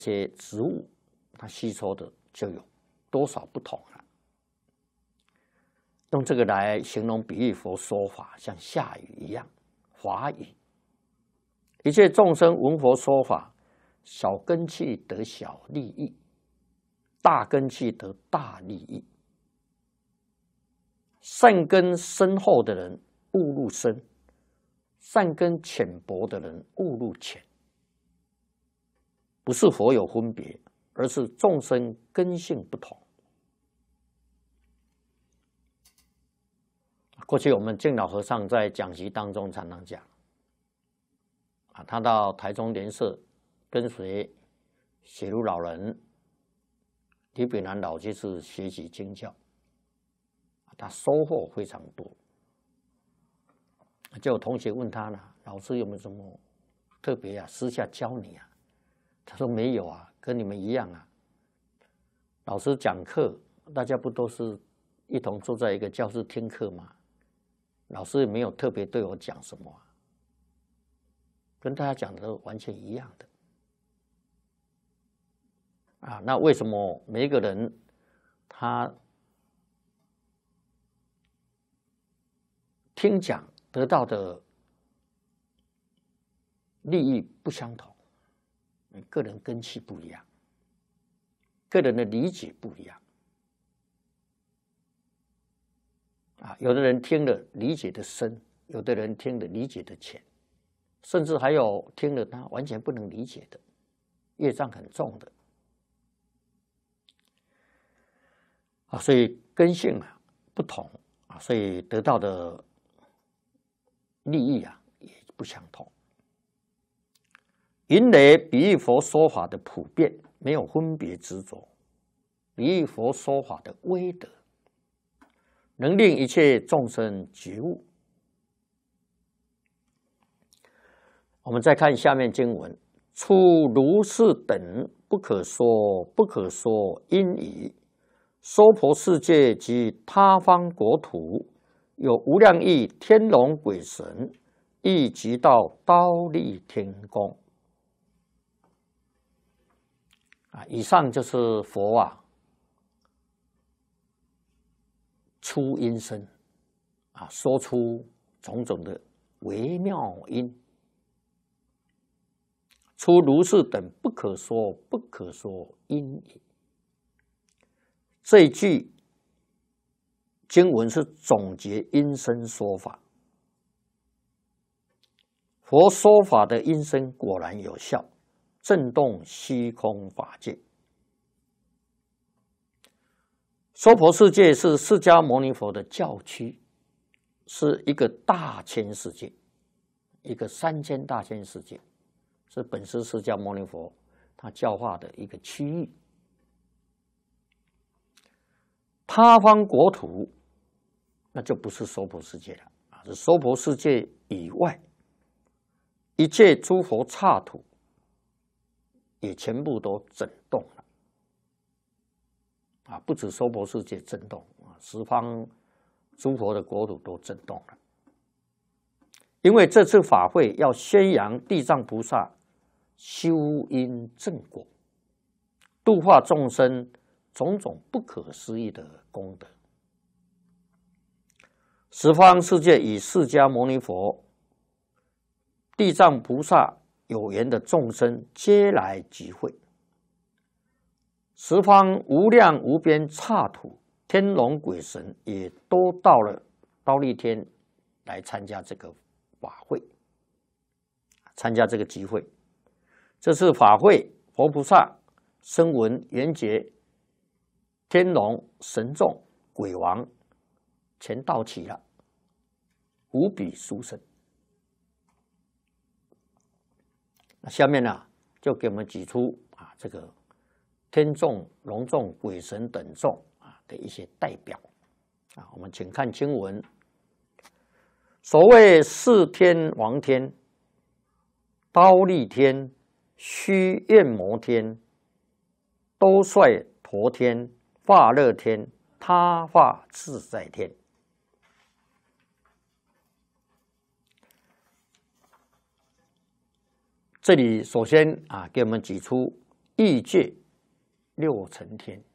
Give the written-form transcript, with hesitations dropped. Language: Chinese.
些植物它吸收的就有多少不同了。用这个来形容比喻佛说法，像下雨一样，华雨。一切众生闻佛说法，小根器得小利益，大根器得大利益。善根深厚的人悟入深，善根浅薄的人悟入浅。不是佛有分别，而是众生根性不同。过去我们净老和尚在讲习当中常常讲，他到台中莲社跟随写如老人李炳南老居士学习经教，他收获非常多。就有同学问他了，老师有没有什么特别啊，私下教你啊？他说没有啊，跟你们一样啊。老师讲课，大家不都是一同坐在一个教室听课吗？老师也没有特别对我讲什么啊，跟大家讲的都完全一样的。那为什么每一个人他听讲得到的利益不相同？个人根器不一样，个人的理解不一样。有的人听了理解的深，有的人听了理解的浅，甚至还有听了他完全不能理解的，业障很重的。所以根性不同所以得到的利益也不相同。云雷比喻佛说法的普遍，没有分别执着，比喻佛说法的威德，能令一切众生觉悟。我们再看下面经文：出如是等不可说，不可说因已。娑婆世界及他方国土，有无量亿天龙鬼神，亦即到忉利天宫。以上就是佛出音声说出种种的微妙音。出如是等不可说，不可说因已。这一句经文是总结音声说法。佛说法的音声果然有效，震动虚空法界。娑婆世界是释迦牟尼佛的教区，是一个大千世界，一个3000大千世界，是本师释迦牟尼佛他教化的一个区域。他方国土那就不是娑婆世界了是娑婆世界以外一切诸佛刹土也全部都震动了不止娑婆世界震动十方诸佛的国土都震动了。因为这次法会要宣扬地藏菩萨修因正果，度化众生种种不可思议的功德。十方世界以释迦牟尼佛、地藏菩萨有缘的众生皆来集会，十方无量无边刹土天龙鬼神也都到了忉利天来参加这个法会，参加这个集会。这次法会，佛菩萨、声闻、缘觉、天龙、神众、鬼王全到齐了，无比殊胜。那下面就给我们举出这个天众、龙众、鬼神等众的一些代表我们请看经文。所谓四天王天、忉利天、须焰摩天、兜率陀天、化乐天、他化自在天。这里首先给我们举出欲界六尘天，